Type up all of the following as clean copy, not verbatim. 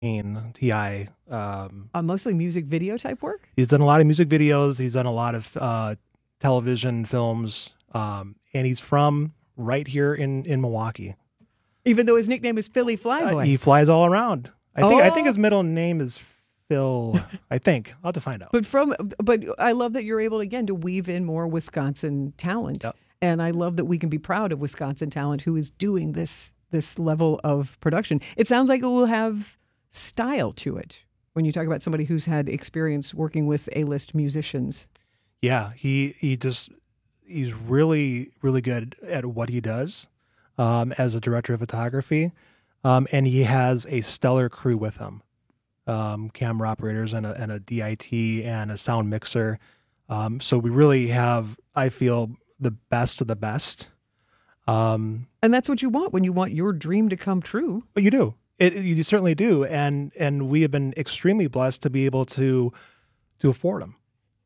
T.I. Mostly music video type work? He's done a lot of music videos. He's done a lot of television films. And he's from right here in Milwaukee. Even though his nickname is Philly Flyboy. He flies all around. I think his middle name is Phil. I think. I'll have to find out. But I love that you're able, again, to weave in more Wisconsin talent. Yep. And I love that we can be proud of Wisconsin talent who is doing this level of production. It sounds like it will have style to it when you talk about somebody who's had experience working with A-list musicians. Yeah, he's really, really good at what he does as a director of photography. And he has a stellar crew with him. Camera operators and a DIT and a sound mixer. So we really have, I feel, the best of the best. And that's what you want when you want your dream to come true. But you do. You certainly do. And we have been extremely blessed to be able to afford them.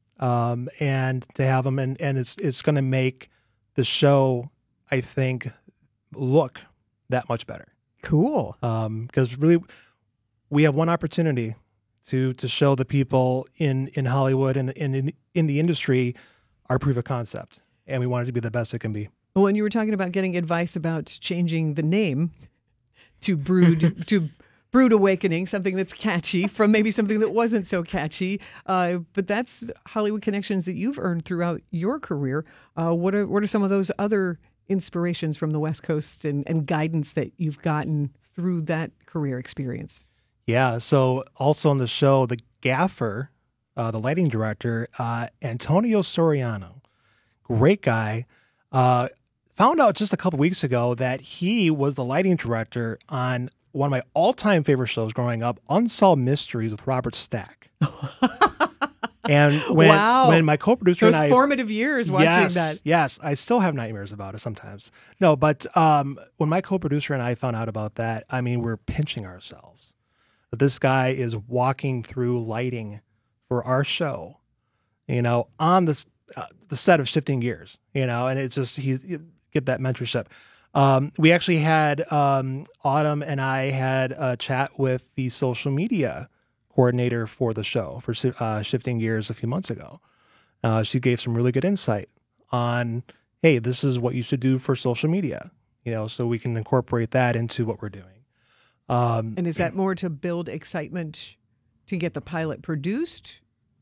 And to have them. And it's going to make the show, I think, look that much better. Cool. Because really, we have one opportunity to show the people in Hollywood and in the industry our proof of concept. And we want it to be the best it can be. Well, and you were talking about getting advice about changing the name to Brood Awakening, something that's catchy from maybe something that wasn't so catchy. But that's Hollywood connections that you've earned throughout your career. What are some of those other inspirations from the West Coast and guidance that you've gotten through that career experience? Yeah. So also on the show, the gaffer, the lighting director, Antonio Soriano, great guy, found out just a couple weeks ago that he was the lighting director on one of my all-time favorite shows growing up, Unsolved Mysteries with Robert Stack. And when my co-producer those and I... formative years watching that. Yes, I still have nightmares about it sometimes. No, but when my co-producer and I found out about that, I mean, we're pinching ourselves. That this guy is walking through lighting for our show, on the set of Shifting Gears, and it's just, you get that mentorship. We actually had, Autumn and I had a chat with the social media coordinator for the show, for Shifting Gears a few months ago. She gave some really good insight on, hey, this is what you should do for social media, so we can incorporate that into what we're doing. And is that more to build excitement to get the pilot produced?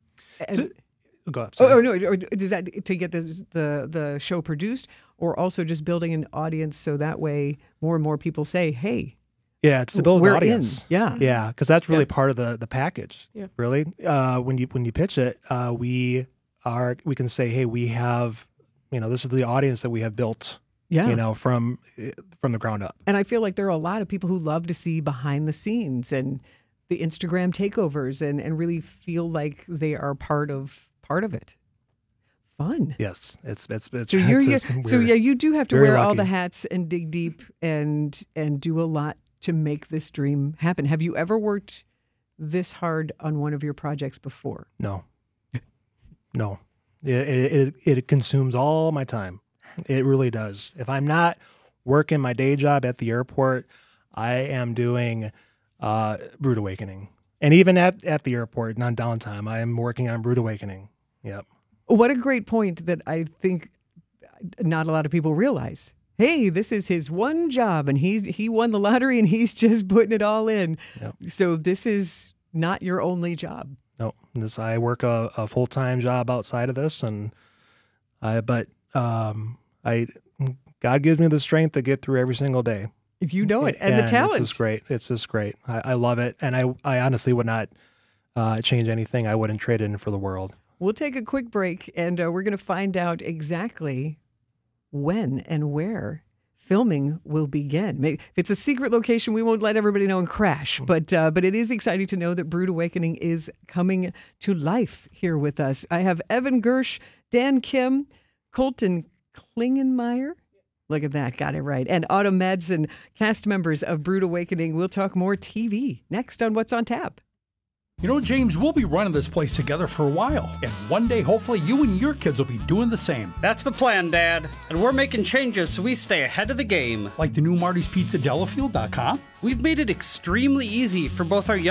Go ahead. Or does that to get the show produced, or also just building an audience so that way more and more people say, hey, yeah, it's to build an audience. Yeah, because that's really part of the package. Yeah. Really, when you pitch it, we can say, hey, we have, this is the audience that we have built. Yeah. From the ground up. And I feel like there are a lot of people who love to see behind the scenes and the Instagram takeovers and really feel like they are part of it. Fun. Yes, it's so you do have to wear all the hats and dig deep and do a lot to make this dream happen. Have you ever worked this hard on one of your projects before? No. It consumes all my time. It really does. If I'm not working my day job at the airport, I am doing Brood Awakening. And even at the airport, not downtime, I am working on Brood Awakening. Yep. What a great point that I think not a lot of people realize. Hey, this is his one job, and he won the lottery, and he's just putting it all in. Yep. So this is not your only job. No, I work a full-time job outside of this, God gives me the strength to get through every single day. You know it, and the talent. It's just great. I love it, and I honestly would not change anything. I wouldn't trade it in for the world. We'll take a quick break, and we're going to find out exactly when and where filming will begin. Maybe if it's a secret location, we won't let everybody know and crash. But it is exciting to know that Brood Awakening is coming to life here with us. I have Evan Gersh, Dan Kim, Colton Klingenmeyer. Look at that. Got it right. And Autumn Madsen, cast members of Brood Awakening. We'll talk more TV next on What's on Tap. James, we'll be running this place together for a while. And one day, hopefully, you and your kids will be doing the same. That's the plan, Dad. And we're making changes so we stay ahead of the game. Like the new Marty's Pizza Delafield.com? We've made it extremely easy for both our young